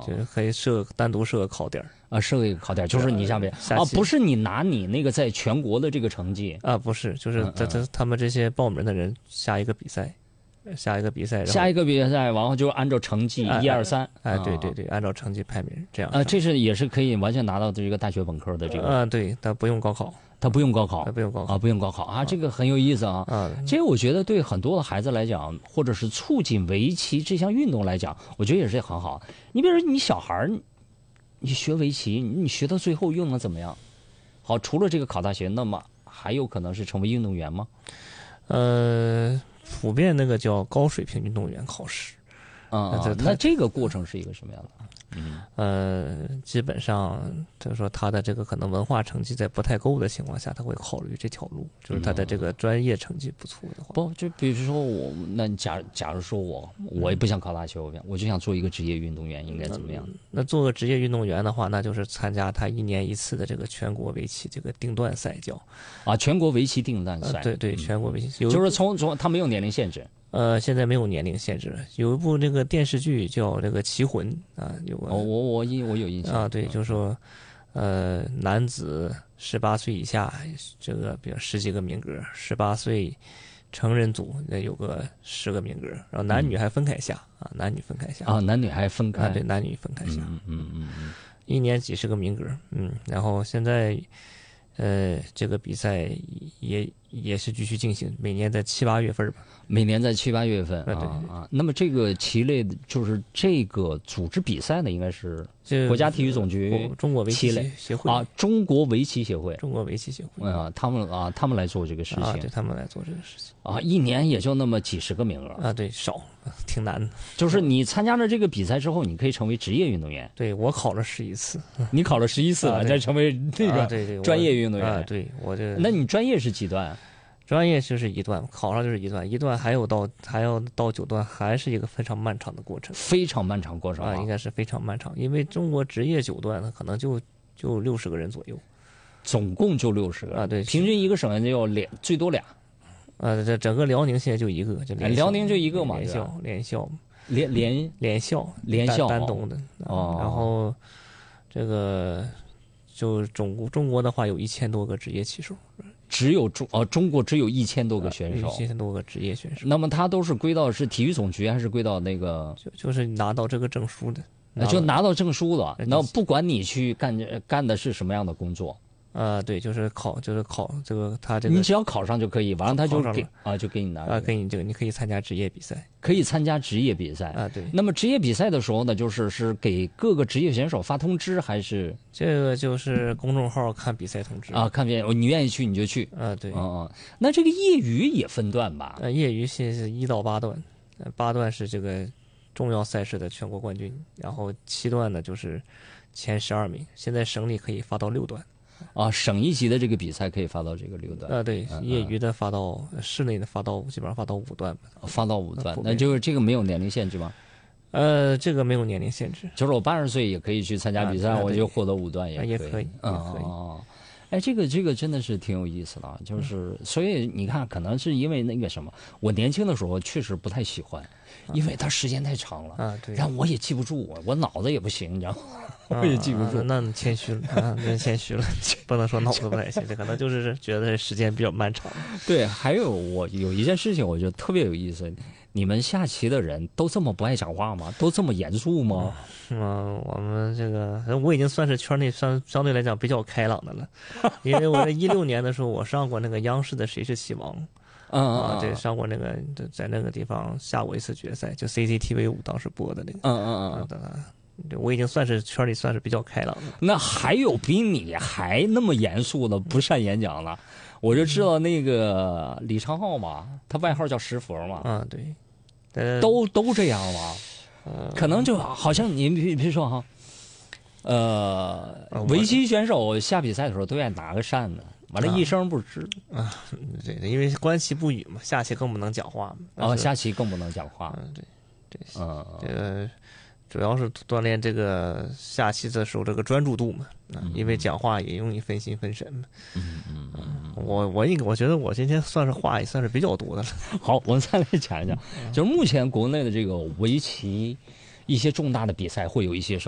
就是可以单独设个考点啊，设一个考点，就是你下边啊，不是你拿你那个在全国的这个成绩啊，不是，就是他们这些报名的人下一个比赛， 然后就按照成绩1、2、3， 对，按照成绩排名这样这是也是可以完全拿到这个大学本科的这个对，他不用高考。 不用高考啊，这个很有意思啊。这个我觉得对很多的孩子来讲，或者是促进围棋这项运动来讲，我觉得也是很好。你比如说你小孩你学围棋，你学到最后又能怎么样？好，除了这个考大学，那么还有可能是成为运动员吗？ 普遍那个叫高水平运动员考试。 那这个过程是一个什么样的？ 基本上就是说他的这个可能文化成绩在不太够的情况下，他会考虑这条路，就是他的这个专业成绩不错的话。 不，就比如说那假如说我也不想考大学，我就想做一个职业运动员，应该怎么样？ 那做个职业运动员的话，那就是参加他1年1次的这个全国围棋这个定段赛叫全国围棋定段赛。 对，全国围棋就是从他没有年龄限制。 现在没有年龄限制了。有一部这个电视剧叫这个《棋魂》啊， 我有印象啊，对，就是说，男子18岁以下这个比如10几个名额，18岁成人组有个10个名额，然后男女还分开下男女分开下男女还分开对，男女分开下，1年几十个名额，然后现在这个比赛也是继续进行，每年在7、8月份吧。 每年在7、8月份那么这个棋类就是这个组织比赛呢，应该是国家体育总局中国围棋协会中国围棋协会他们来做这个事情对，他们来做这个事情 1年也就那么几十个名额对，少，挺难的。 就是你参加了这个比赛之后，你可以成为职业运动员。 对，我考了11次， 你考了11次了，再成为这个专业运动员对，我这那你专业是几段？ 专业就是1段，考上就是1段还要到9段，还是一个非常漫长的过程。 非常漫长过程应该是非常漫长，因为中国职业9段呢，可能就60个人左右， 总共就60个对， 平均一个省就最多俩。 这整个辽宁现在就1个，就辽宁就1个嘛， 联校丹东的然后这个就中国的话有1000多个职业棋手。 中国只有1000多个选手 ，1000多个职业选手。 那么他都是归到是体育总局，还是归到那个？ 就是拿到这个证书的， 就拿到证书的。那不管你去干的是什么样的工作， 对，就是考这个他这个， 你只要考上就可以，完了他就给你拿给你这个，你可以参加职业比赛， 可以参加职业比赛对。 那么职业比赛的时候呢，是给各个职业选手发通知，还是这个就是公众号看比赛通知看比赛，你愿意去你就去对那这个业余也分段吧？ 业余现在是1到8段，8段是这个重要赛事的全国冠军，然后7段呢就是前12名，现在省里可以发到6段。 省一级的这个比赛可以发到这个6段对，业余的发到室内的基本上发到5段发到5段，那就是这个没有年龄限制吗？ 这个没有年龄限制， 就是我80岁也可以去参加比赛，我就获得5段也可以。 这个真的是挺有意思的，就是所以你看，可能是因为那个什么，我年轻的时候确实不太喜欢，因为它时间太长了对， 然后我也记不住，我脑子也不行，你知道吗？我也记不住。 那你谦虚了真谦虚了，不能说脑子不太行，这可能就是觉得时间比较漫长。 对，还有我有一件事情，我觉得特别有意思。你们下棋的人都这么不爱讲话吗？都这么严肃吗？ 我们这个我已经算是圈内相对来讲比较开朗的了，因为我在16年的时候，我上过那个央视的《谁是棋王》，对，上过那个在那个地方下过一次决赛，就 CCTV5当时播的那个，对，我已经算是圈里算是比较开朗的。 那还有比你还那么严肃的不善演讲了？我就知道那个李昌镐嘛，他外号叫石佛嘛。 对， 都这样吗？可能就好像你比如说哈，围棋选手下比赛的时候都愿意拿个扇子，完了一声不吱对，因为观棋不语嘛，下棋更不能讲话嘛。 下棋更不能讲话。 对，这个主要是锻炼这个下棋的时候这个专注度嘛，因为讲话也容易分心分神嘛。我觉得我今天算是话也算是比较多的了。 好，我们再来讲一讲，就是目前国内的这个围棋一些重大的比赛会有一些什么？